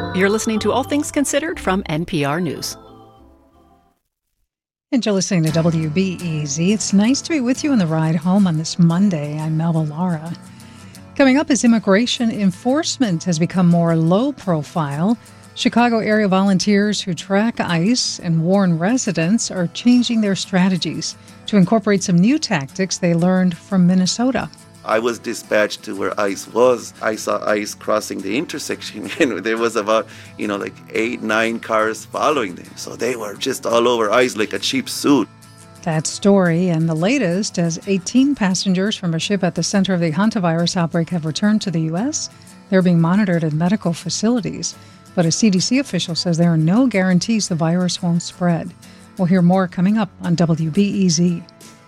You're listening to All Things Considered from NPR News. And you're listening to WBEZ. It's nice to be with you on the ride home on this Monday. I'm Melba Lara. Coming up, as immigration enforcement has become more low profile, Chicago area volunteers who track ICE and warn residents are changing their strategies to incorporate some new tactics they learned from Minnesota. I was dispatched to where ICE was. I saw ICE crossing the intersection, and there was about, 8-9 cars following them. So they were just all over ICE like a cheap suit. That story and the latest as 18 passengers from a ship at the center of the hantavirus outbreak have returned to the U.S. They're being monitored at medical facilities. But a CDC official says there are no guarantees the virus won't spread. We'll hear more coming up on WBEZ.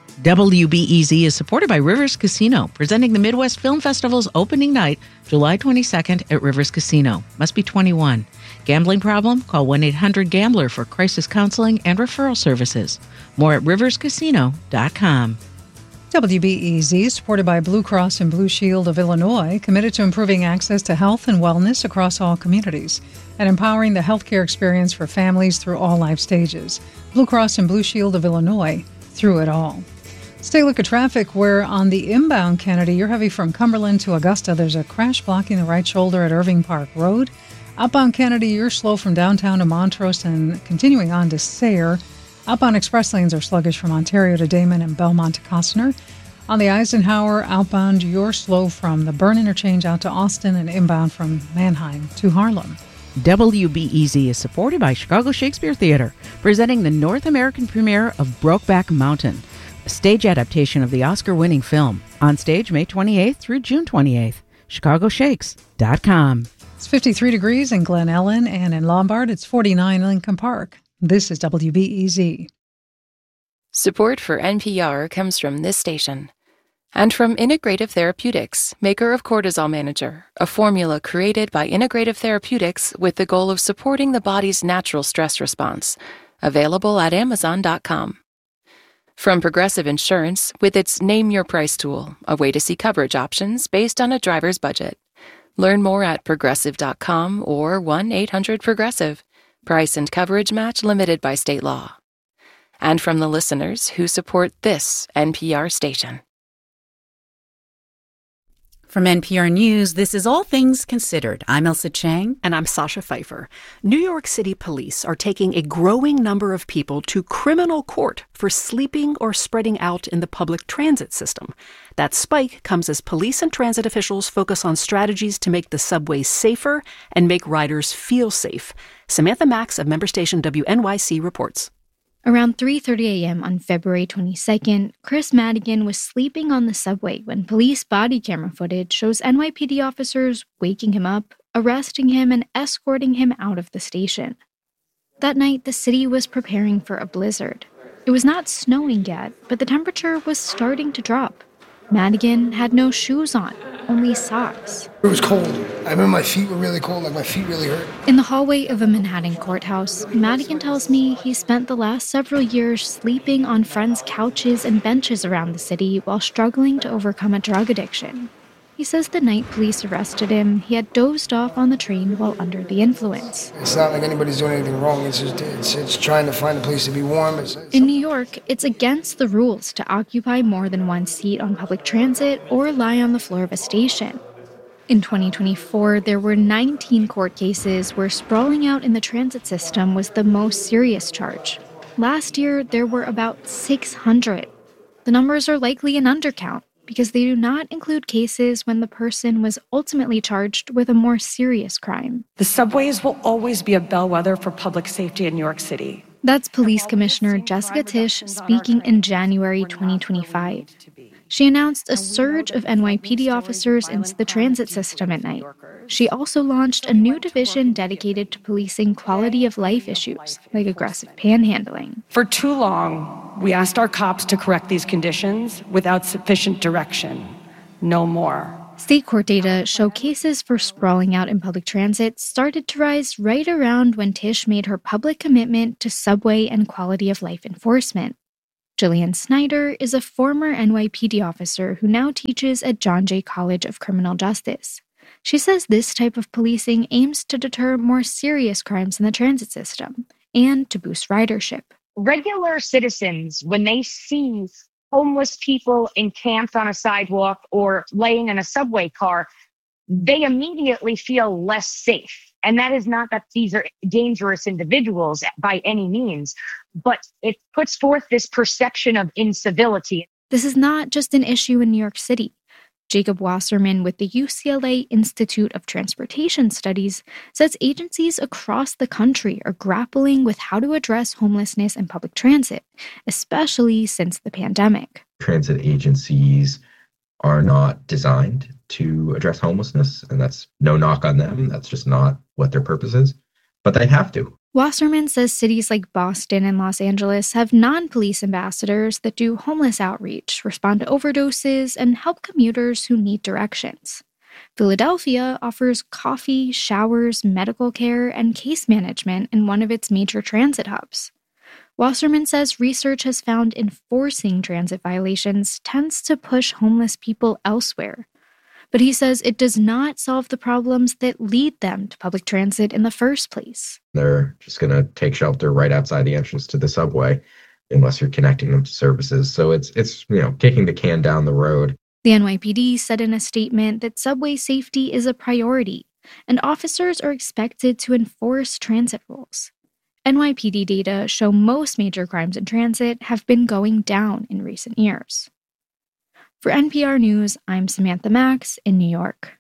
WBEZ is supported by Rivers Casino, presenting the Midwest Film Festival's opening night, July 22nd at Rivers Casino. Must be 21. Gambling problem? Call 1-800-GAMBLER for crisis counseling and referral services. More at riverscasino.com. WBEZ, supported by Blue Cross and Blue Shield of Illinois, committed to improving access to health and wellness across all communities and empowering the healthcare experience for families through all life stages. Blue Cross and Blue Shield of Illinois, through it all. Let's take a look at traffic where on the inbound Kennedy, you're heavy from Cumberland to Augusta. There's a crash blocking the right shoulder at Irving Park Road. Outbound Kennedy, you're slow from downtown to Montrose and continuing on to Sayre. Outbound express lanes are sluggish from Ontario to Damon and Belmont to Costner. On the Eisenhower outbound, you're slow from the Byrne interchange out to Austin and inbound from Mannheim to Harlem. WBEZ is supported by Chicago Shakespeare Theater, presenting the North American premiere of Brokeback Mountain, a stage adaptation of the Oscar-winning film. On stage May 28th through June 28th. ChicagoShakes.com. It's 53 degrees in Glen Ellen, and in Lombard, it's 49 in Lincoln Park. This is WBEZ. Support for NPR comes from this station. And from Integrative Therapeutics, maker of Cortisol Manager, a formula created by Integrative Therapeutics with the goal of supporting the body's natural stress response. Available at Amazon.com. From Progressive Insurance, with its Name Your Price tool, a way to see coverage options based on a driver's budget. Learn more at Progressive.com or 1-800-PROGRESSIVE. Price and coverage match limited by state law. And from the listeners who support this NPR station. From NPR News, this is All Things Considered. I'm Elsa Chang. And I'm Sasha Pfeiffer. New York City police are taking a growing number of people to criminal court for sleeping or spreading out in the public transit system. That spike comes as police and transit officials focus on strategies to make the subways safer and make riders feel safe. Samantha Max of member station WNYC reports. Around 3:30 a.m. on February 22nd, Chris Madigan was sleeping on the subway when police body camera footage shows NYPD officers waking him up, arresting him, and escorting him out of the station. That night, the city was preparing for a blizzard. It was not snowing yet, but the temperature was starting to drop. Madigan had no shoes on, only socks. It was cold. I remember my feet were really cold, like my feet really hurt. In the hallway of a Manhattan courthouse, Madigan tells me he spent the last several years sleeping on friends' couches and benches around the city while struggling to overcome a drug addiction. He says the night police arrested him, he had dozed off on the train while under the influence. It's not like anybody's doing anything wrong. It's trying to find a place to be warm. In New York, it's against the rules to occupy more than one seat on public transit or lie on the floor of a station. In 2024, there were 19 court cases where sprawling out in the transit system was the most serious charge. Last year, there were about 600. The numbers are likely an undercount, because they do not include cases when the person was ultimately charged with a more serious crime. The subways will always be a bellwether for public safety in New York City. That's Police Commissioner Jessica Tisch speaking in January 2025. She announced a surge of NYPD officers into the transit system at night. She also launched a new division dedicated to policing quality of life issues, like aggressive panhandling. For too long, we asked our cops to correct these conditions without sufficient direction. No more. State court data show cases for sprawling out in public transit started to rise right around when Tisch made her public commitment to subway and quality of life enforcement. Jillian Snyder is a former NYPD officer who now teaches at John Jay College of Criminal Justice. She says this type of policing aims to deter more serious crimes in the transit system and to boost ridership. Regular citizens, when they see homeless people encamped on a sidewalk or laying in a subway car, they immediately feel less safe. And that is not that these are dangerous individuals by any means, but it puts forth this perception of incivility. This is not just an issue in New York City. Jacob Wasserman with the UCLA Institute of Transportation Studies says agencies across the country are grappling with how to address homelessness in public transit, especially since the pandemic. Transit agencies are not designed to address homelessness, and that's no knock on them. That's just not what their purpose is, but they have to. Wasserman says cities like Boston and Los Angeles have non-police ambassadors that do homeless outreach, respond to overdoses, and help commuters who need directions. Philadelphia offers coffee, showers, medical care, and case management in one of its major transit hubs. Wasserman says research has found enforcing transit violations tends to push homeless people elsewhere. But he says it does not solve the problems that lead them to public transit in the first place. They're just going to take shelter right outside the entrance to the subway unless you're connecting them to services. So it's kicking the can down the road. The NYPD said in a statement that subway safety is a priority, and officers are expected to enforce transit rules. NYPD data show most major crimes in transit have been going down in recent years. For NPR News, I'm Samantha Max in New York.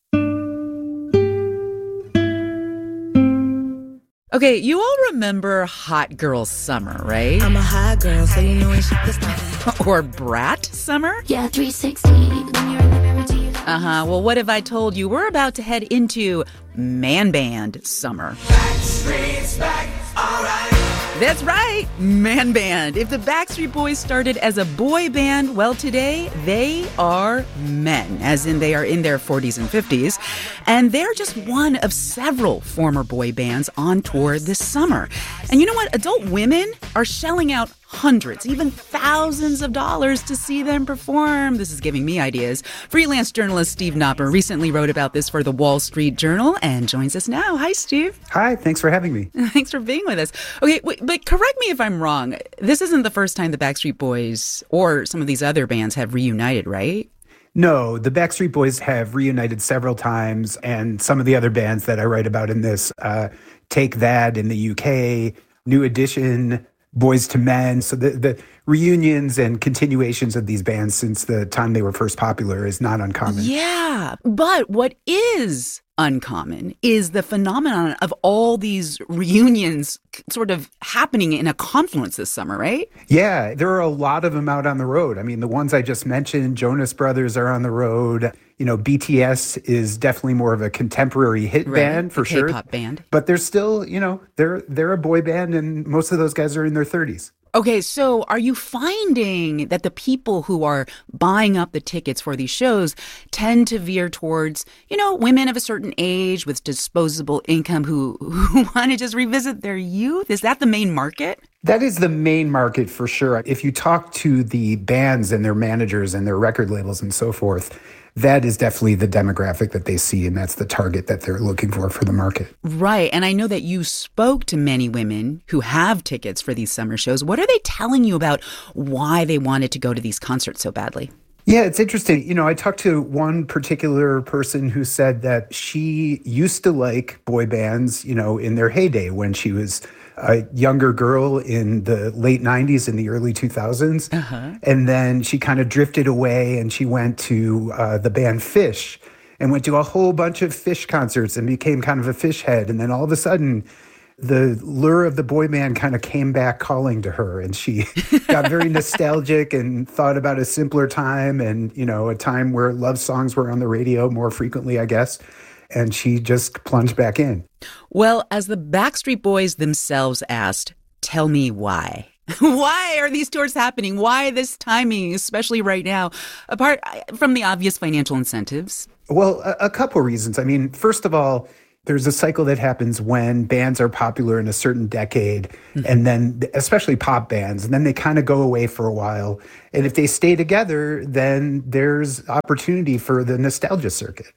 Okay, you all remember Hot Girl Summer, right? I'm a hot girl, so you know when she gets started. Or Brat Summer? Yeah, 360 when you're in the mirror to you. Well, what if I told you we're about to head into Man Band Summer? Backstreet's back, all right. That's right, Man Band. If the Backstreet Boys started as a boy band, well, today they are men, as in they are in their 40s and 50s. And they're just one of several former boy bands on tour this summer. And you know what? Adult women are shelling out hundreds, even thousands of dollars to see them perform. This is giving me ideas. Freelance journalist Steve Knopper recently wrote about this for the Wall Street Journal and joins us now. Hi, Steve. Hi, thanks for having me. Thanks for being with us. Okay, but correct me if I'm wrong. This isn't the first time the Backstreet Boys or some of these other bands have reunited, right? No, the Backstreet Boys have reunited several times, and some of the other bands that I write about in this, Take That in the UK, New Edition, Boys to Men. So the reunions and continuations of these bands since the time they were first popular is not uncommon. Yeah, but what is uncommon is the phenomenon of all these reunions sort of happening in a confluence this summer, right? Yeah, there are a lot of them out on the road. I mean, the ones I just mentioned, Jonas Brothers are on the road. You know, BTS is definitely more of a contemporary hit band for sure. K-pop band. But they're still, they're a boy band, and most of those guys are in their 30s. Okay, so are you finding that the people who are buying up the tickets for these shows tend to veer towards, women of a certain age with disposable income who want to just revisit their youth? Is that the main market? That is the main market for sure. If you talk to the bands and their managers and their record labels and so forth, that is definitely the demographic that they see, and that's the target that they're looking for the market. Right. And I know that you spoke to many women who have tickets for these summer shows. What are they telling you about why they wanted to go to these concerts so badly? Yeah, it's interesting. I talked to one particular person who said that she used to like boy bands, in their heyday when she was a younger girl in the late 90s and the early 2000s. Uh-huh. And then she kind of drifted away and she went to the band Phish and went to a whole bunch of Phish concerts and became kind of a Phish head. And then all of a sudden, the lure of the boy band kind of came back calling to her, and she got very nostalgic and thought about a simpler time and, a time where love songs were on the radio more frequently, I guess. And she just plunged back in. Well, as the Backstreet Boys themselves asked, tell me why. Why are these tours happening? Why this timing, especially right now, apart from the obvious financial incentives? Well, a couple reasons. I mean, first of all, there's a cycle that happens when bands are popular in a certain decade, and then especially pop bands, and then they kind of go away for a while. And if they stay together, then there's opportunity for the nostalgia circuit.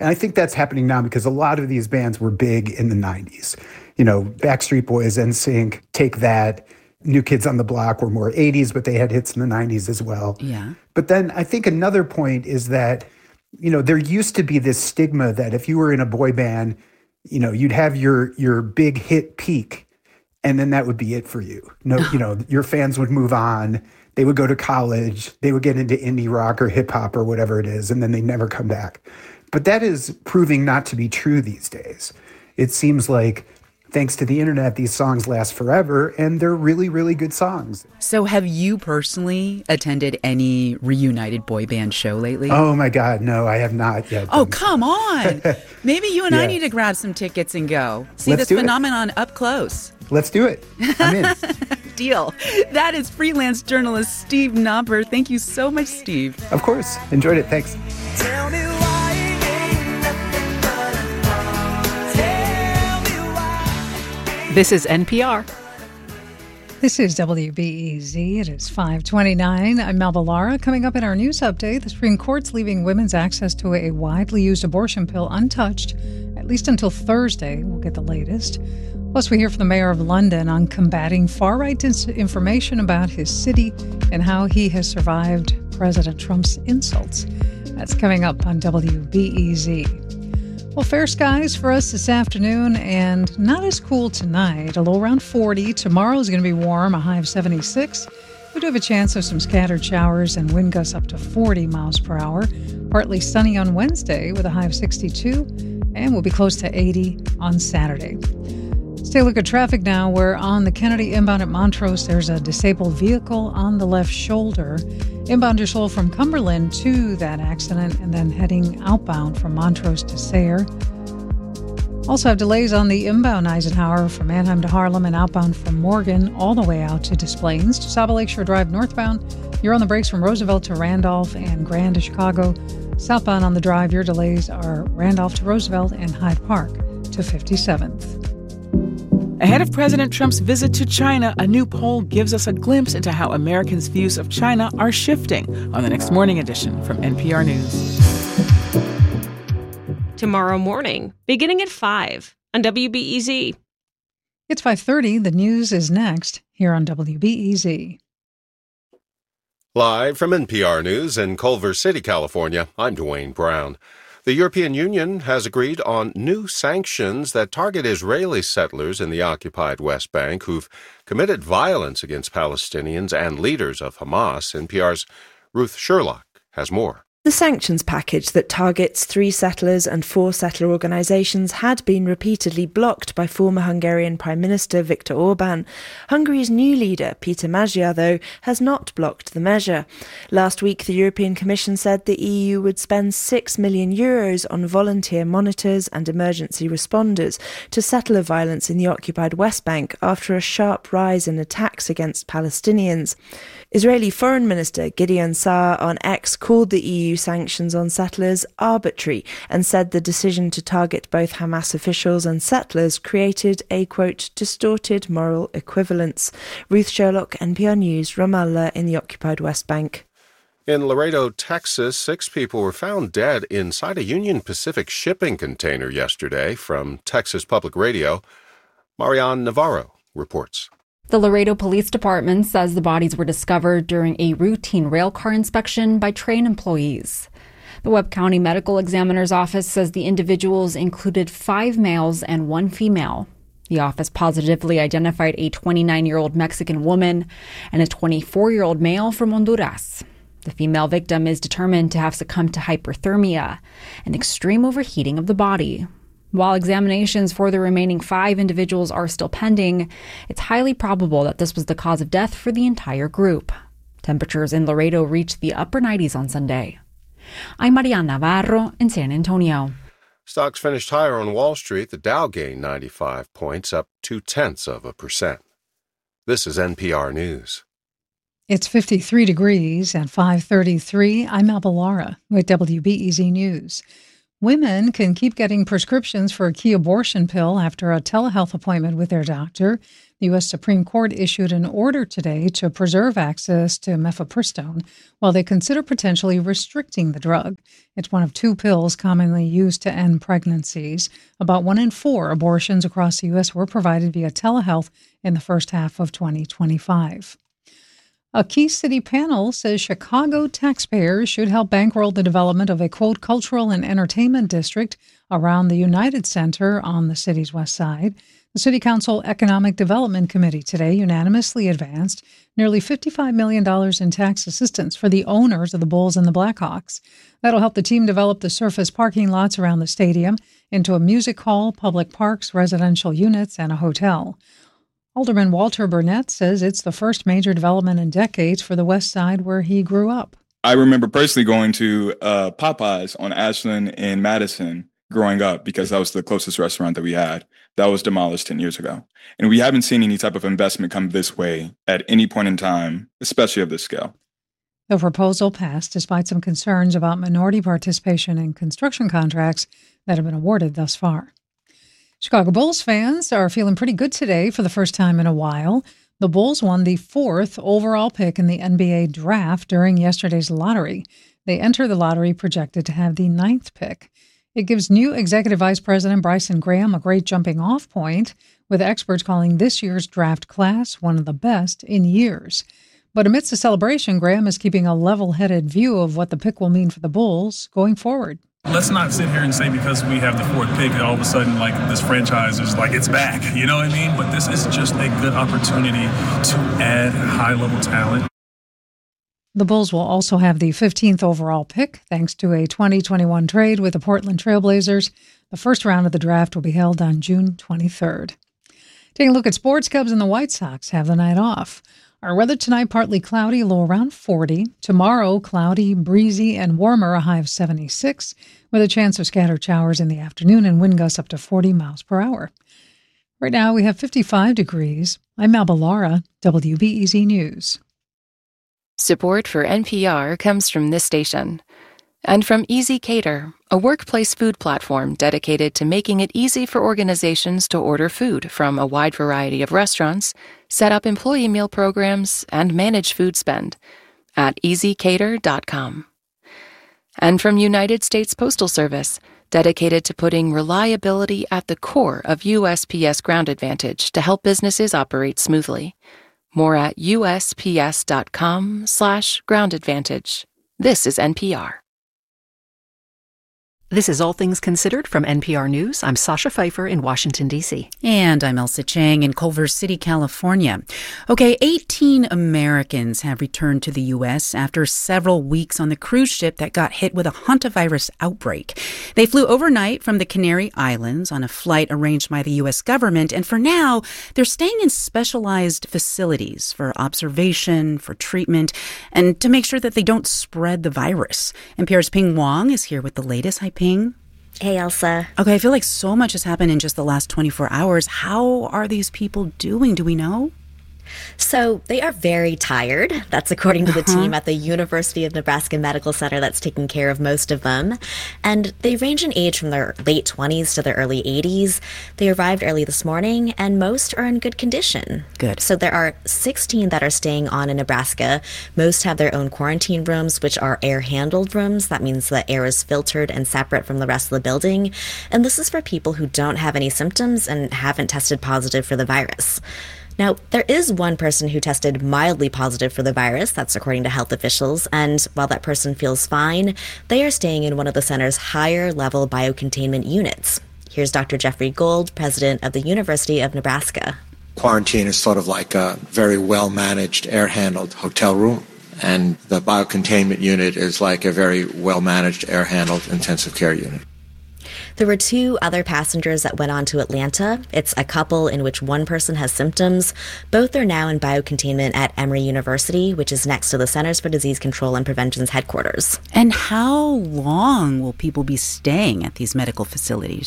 And I think that's happening now because a lot of these bands were big in the 90s. You know, Backstreet Boys, NSYNC, Take That, New Kids on the Block were more 80s, but they had hits in the 90s as well. Yeah. But then I think another point is that, you know, there used to be this stigma that if you were in a boy band, you know, you'd have your big hit peak, and then that would be it for you. No, you know, your fans would move on. They would go to college. They would get into indie rock or hip hop or whatever it is, and then they never come back. But that is proving not to be true these days. It seems like, thanks to the internet, these songs last forever, and they're really, really good songs. So have you personally attended any reunited boy band show lately? Oh, my God, no, I have not yet. Oh, come on. Maybe you and I need to grab some tickets and go. See this phenomenon up close. Let's do it. I'm in. Deal. That is freelance journalist Steve Knopper. Thank you so much, Steve. Of course. Enjoyed it. Thanks. Tell me why it ain't nothing but a tell me why. This is NPR. This is WBEZ. It is 5:29. I'm Melba Lara. Coming up in our news update, the Supreme Court's leaving women's access to a widely used abortion pill untouched, at least until Thursday. We'll get the latest. Plus, we hear from the mayor of London on combating far-right disinformation about his city and how he has survived President Trump's insults. That's coming up on WBEZ. Well, fair skies for us this afternoon and not as cool tonight. A low around 40. Tomorrow is going to be warm, a high of 76. We do have a chance of some scattered showers and wind gusts up to 40 miles per hour. Partly sunny on Wednesday with a high of 62. And we'll be close to 80 on Saturday. Let's take a look at traffic now. We're on the Kennedy inbound at Montrose. There's a disabled vehicle on the left shoulder. Inbound you're slow from Cumberland to that accident and then heading outbound from Montrose to Sayre. Also have delays on the inbound Eisenhower from Mannheim to Harlem and outbound from Morgan all the way out to Des Plaines. To Saba Lakeshore Drive northbound, you're on the brakes from Roosevelt to Randolph and Grand to Chicago. Southbound on the drive, your delays are Randolph to Roosevelt and Hyde Park to 57th. Ahead of President Trump's visit to China, a new poll gives us a glimpse into how Americans' views of China are shifting on the next morning edition from NPR News. Tomorrow morning, beginning at 5 on WBEZ. It's 5:30. The news is next here on WBEZ. Live from NPR News in Culver City, California, I'm Dwayne Brown. The European Union has agreed on new sanctions that target Israeli settlers in the occupied West Bank who've committed violence against Palestinians and leaders of Hamas. NPR's Ruth Sherlock has more. The sanctions package that targets 3 settlers and 4 settler organisations had been repeatedly blocked by former Hungarian Prime Minister Viktor Orban. Hungary's new leader, Peter Magyar, though, has not blocked the measure. Last week, the European Commission said the EU would spend €6 million on volunteer monitors and emergency responders to settler violence in the occupied West Bank after a sharp rise in attacks against Palestinians. Israeli Foreign Minister Gideon Saar on X called the EU sanctions on settlers arbitrary and said the decision to target both Hamas officials and settlers created a, quote, distorted moral equivalence. Ruth Sherlock, NPR News, Ramallah in the occupied West Bank. In Laredo, Texas, 6 people were found dead inside a Union Pacific shipping container yesterday. From Texas Public Radio, Marianne Navarro reports. The Laredo Police Department says the bodies were discovered during a routine railcar inspection by train employees. The Webb County Medical Examiner's Office says the individuals included 5 males and 1 female. The office positively identified a 29-year-old Mexican woman and a 24-year-old male from Honduras. The female victim is determined to have succumbed to hyperthermia, an extreme overheating of the body. While examinations for the remaining 5 individuals are still pending, it's highly probable that this was the cause of death for the entire group. Temperatures in Laredo reached the upper 90s on Sunday. I'm Marianne Navarro in San Antonio. Stocks finished higher on Wall Street. The Dow gained 95 points, up 0.2%. This is NPR News. It's 53 degrees at 5:33. I'm Melba Lara with WBEZ News. Women can keep getting prescriptions for a key abortion pill after a telehealth appointment with their doctor. The U.S. Supreme Court issued an order today to preserve access to mifepristone while they consider potentially restricting the drug. It's one of 2 pills commonly used to end pregnancies. About 1 in 4 abortions across the U.S. were provided via telehealth in the first half of 2025. A key city panel says Chicago taxpayers should help bankroll the development of a, quote, cultural and entertainment district around the United Center on the city's west side. The City Council Economic Development Committee today unanimously advanced nearly $55 million in tax assistance for the owners of the Bulls and the Blackhawks. That'll help the team develop the surface parking lots around the stadium into a music hall, public parks, residential units, and a hotel. Alderman Walter Burnett says it's the first major development in decades for the West Side where he grew up. I remember personally going to Popeyes on Ashland and Madison growing up because that was the closest restaurant that we had. That was demolished 10 years ago. And we haven't seen any type of investment come this way at any point in time, especially of this scale. The proposal passed despite some concerns about minority participation in construction contracts that have been awarded thus far. Chicago Bulls fans are feeling pretty good today for the first time in a while. The Bulls won the 4th overall pick in the NBA draft during yesterday's lottery. They enter the lottery projected to have the 9th pick. It gives new Executive Vice President Bryson Graham a great jumping-off point, with experts calling this year's draft class one of the best in years. But amidst the celebration, Graham is keeping a level-headed view of what the pick will mean for the Bulls going forward. Let's not sit here and say because we have the 4th pick, all of a sudden, like, this franchise is like, it's back. You know what I mean? But this is just a good opportunity to add high-level talent. The Bulls will also have the 15th overall pick, thanks to a 2021 trade with the Portland Trailblazers. The first round of the draft will be held on June 23rd. Taking a look at sports, Cubs and the White Sox have the night off. Our weather tonight, partly cloudy, low around 40. Tomorrow, cloudy, breezy, and warmer, a high of 76, with a chance of scattered showers in the afternoon and wind gusts up to 40 miles per hour. Right now, we have 55 degrees. I'm Melba Lara, WBEZ News. Support for NPR comes from this station. And from Easy Cater, a workplace food platform dedicated to making it easy for organizations to order food from a wide variety of restaurants, set up employee meal programs, and manage food spend at easycater.com. And from United States Postal Service, dedicated to putting reliability at the core of USPS Ground Advantage to help businesses operate smoothly. More at usps.com/Ground Advantage. This is NPR. This is All Things Considered from NPR News. I'm Sasha Pfeiffer in Washington, D.C. And I'm Elsa Chang in Culver City, California. Okay, 18 Americans have returned to the U.S. after several weeks on the cruise ship that got hit with a hantavirus outbreak. They flew overnight from the Canary Islands on a flight arranged by the U.S. government, and for now, they're staying in specialized facilities for observation, for treatment, and to make sure that they don't spread the virus. NPR's Ping Wong is here with the latest. Hi, Ping. Hey, Elsa. Okay, I feel like so much has happened in just the last 24 hours. How are these people doing? Do we know? So they are very tired. That's according to the team at the University of Nebraska Medical Center that's taking care of most of them. And they range in age from their late 20s to their early 80s. They arrived early this morning, and most are in good condition. Good. So there are 16 that are staying on in Nebraska. Most have their own quarantine rooms, which are air-handled rooms. That means the air is filtered and separate from the rest of the building. And this is for people who don't have any symptoms and haven't tested positive for the virus. Now, there is one person who tested mildly positive for the virus, that's according to health officials, and while that person feels fine, they are staying in one of the center's higher-level biocontainment units. Here's Dr. Jeffrey Gold, president of the University of Nebraska. Quarantine is sort of like a very well-managed, air-handled hotel room, and the biocontainment unit is like a very well-managed, air-handled intensive care unit. There were 2 other passengers that went on to Atlanta. It's a couple in which one person has symptoms. Both are now in biocontainment at Emory University, which is next to the Centers for Disease Control and Prevention's headquarters. And how long will people be staying at these medical facilities?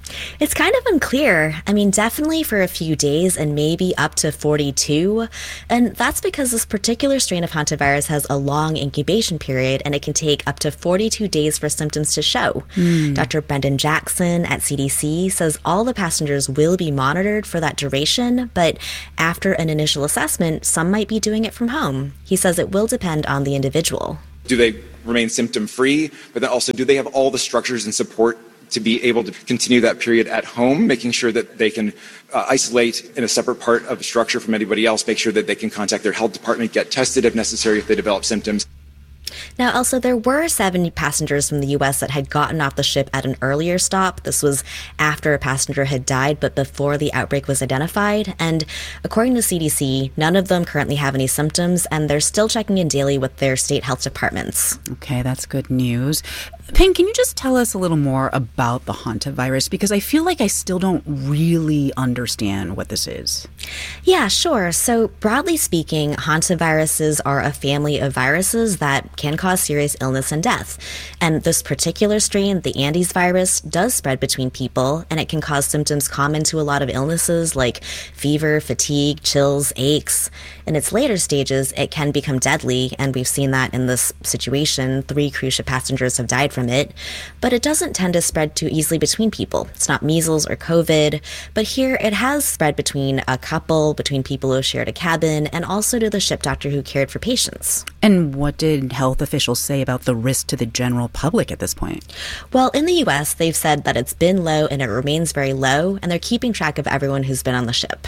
It's kind of unclear. I mean, definitely for a few days and maybe up to 42. And that's because this particular strain of hantavirus has a long incubation period and it can take up to 42 days for symptoms to show. Dr. Brendan Jackson at CDC says all the passengers will be monitored for that duration, but after an initial assessment, some might be doing it from home. He says it will depend on the individual. Do they remain symptom-free? But then also, do they have all the structures and support to be able to continue that period at home, making sure that they can isolate in a separate part of the structure from anybody else, make sure that they can contact their health department, get tested if necessary if they develop symptoms. Now, also, there were 70 passengers from the U.S. that had gotten off the ship at an earlier stop. This was after a passenger had died, but before the outbreak was identified. And according to CDC, none of them currently have any symptoms, and they're still checking in daily with their state health departments. Okay, that's good news. Ping, can you just tell us a little more about the hantavirus? Because I feel like I still don't really understand what this is. Yeah, sure. So broadly speaking, hantaviruses are a family of viruses that can cause serious illness and death. And this particular strain, the Andes virus, does spread between people, and it can cause symptoms common to a lot of illnesses like fever, fatigue, chills, aches. In its later stages, it can become deadly, and we've seen that in this situation. 3 cruise ship passengers have died from it, but it doesn't tend to spread too easily between people. It's not measles or COVID, but here it has spread between a couple, between people who shared a cabin, and also to the ship doctor who cared for patients. And what did health officials say about the risk to the general public at this point? Well, in the U.S., they've said that it's been low and it remains very low, and they're keeping track of everyone who's been on the ship.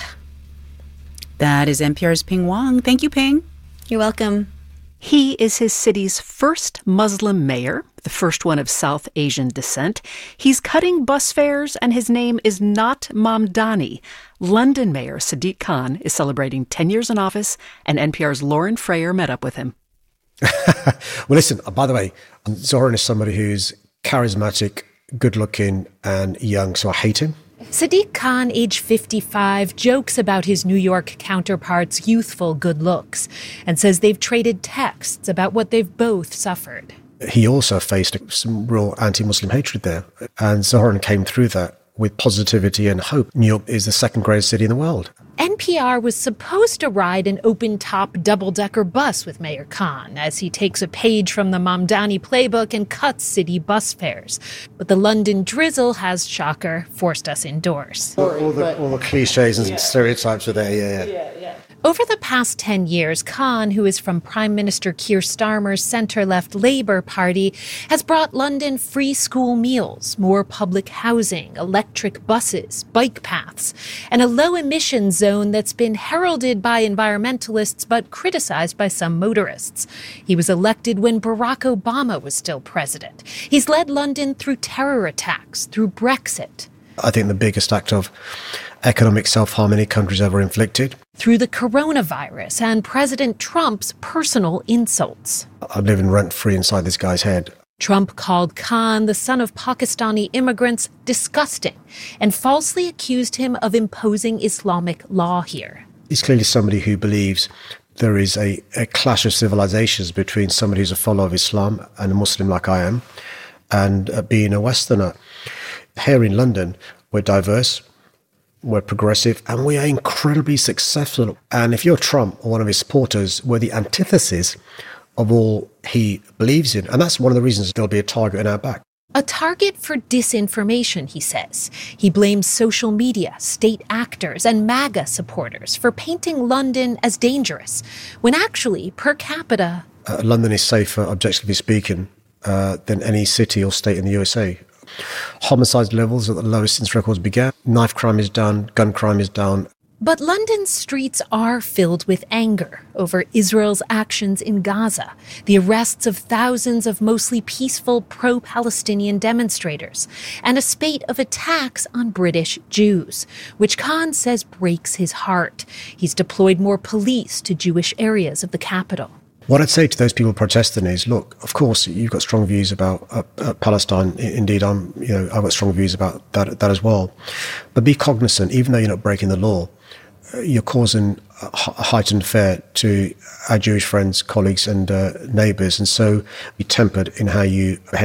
That is NPR's Ping Wong. Thank you, Ping. You're welcome. He is his city's first Muslim mayor, the first one of South Asian descent. He's cutting bus fares, and his name is not Mamdani. London Mayor Sadiq Khan is celebrating 10 years in office, and NPR's Lauren Frayer met up with him. Well, listen, by the way, Zoran is somebody who's charismatic, good-looking, and young, so I hate him. Sadiq Khan, age 55, jokes about his New York counterpart's youthful good looks and says they've traded texts about what they've both suffered. He also faced some real anti-Muslim hatred there, and Zoran came through that with positivity and hope. New York is the second greatest city in the world. NPR was supposed to ride an open-top double-decker bus with Mayor Khan as he takes a page from the Mamdani playbook and cuts city bus fares. But the London drizzle has, shocker, forced us indoors. All the cliches and stereotypes are there, yeah. Over the past 10 years, Khan, who is from Prime Minister Keir Starmer's centre-left Labour Party, has brought London free school meals, more public housing, electric buses, bike paths, and a low-emission zone that's been heralded by environmentalists but criticised by some motorists. He was elected when Barack Obama was still president. He's led London through terror attacks, through Brexit. I think the biggest act of economic self-harm any country's ever inflicted. Through the coronavirus and President Trump's personal insults. I'm living rent-free inside this guy's head. Trump called Khan, the son of Pakistani immigrants, disgusting and falsely accused him of imposing Islamic law here. He's clearly somebody who believes there is a clash of civilizations between somebody who's a follower of Islam and a Muslim like I am, and being a Westerner. Here in London, we're diverse, we're progressive, and we are incredibly successful. And if you're Trump or one of his supporters, we're the antithesis of all he believes in. And that's one of the reasons there'll be a target in our back. A target for disinformation, he says. He blames social media, state actors, and MAGA supporters for painting London as dangerous, when actually, per capita... London is safer, objectively speaking, than any city or state in the USA. Homicide levels are the lowest since records began. Knife crime is down, gun crime is down. But London's streets are filled with anger over Israel's actions in Gaza, the arrests of thousands of mostly peaceful pro-Palestinian demonstrators, and a spate of attacks on British Jews, which Khan says breaks his heart. He's deployed more police to Jewish areas of the capital. What I'd say to those people protesting is, look, of course, you've got strong views about Palestine. Indeed, I've got strong views about that as well. But be cognizant, even though you're not breaking the law, you're causing a heightened fear to our Jewish friends, colleagues, and neighbours, and so be tempered in how you behave.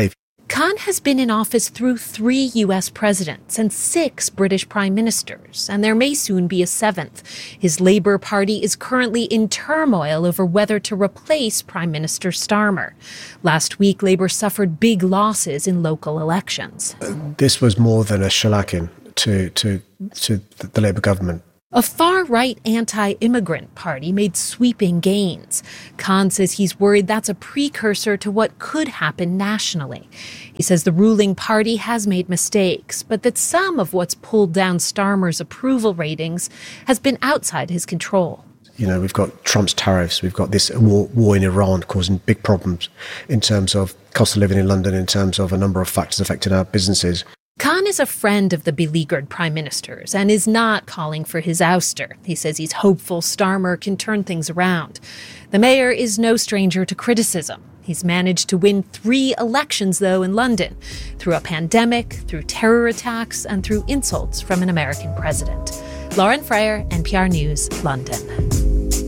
Khan has been in office through 3 U.S. presidents and 6 British prime ministers, and there may soon be a 7th. His Labour Party is currently in turmoil over whether to replace Prime Minister Starmer. Last week, Labour suffered big losses in local elections. This was more than a shellacking to the Labour government. A far-right anti-immigrant party made sweeping gains. Khan says he's worried that's a precursor to what could happen nationally. He says the ruling party has made mistakes, but that some of what's pulled down Starmer's approval ratings has been outside his control. You know, we've got Trump's tariffs, we've got this war in Iran causing big problems in terms of cost of living in London, in terms of a number of factors affecting our businesses. Khan is a friend of the beleaguered prime ministers and is not calling for his ouster. He says he's hopeful Starmer can turn things around. The mayor is no stranger to criticism. He's managed to win 3 elections, though, in London, through a pandemic, through terror attacks, and through insults from an American president. Lauren Freyer, NPR News, London.